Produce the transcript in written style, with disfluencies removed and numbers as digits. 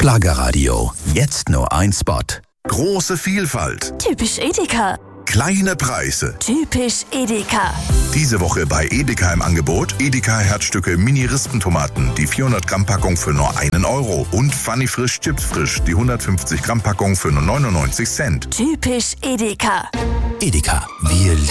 Schlagerradio. Jetzt nur ein Spot. Große Vielfalt. Typisch Edeka. Kleine Preise. Typisch Edeka. Diese Woche bei Edeka im Angebot: Edeka Herzstücke Mini-Rispentomaten, die 400 Gramm Packung für nur 1 Euro. Und Funny Frisch Chips Frisch, die 150 Gramm Packung für nur 99 Cent. Typisch Edeka. Edeka, wir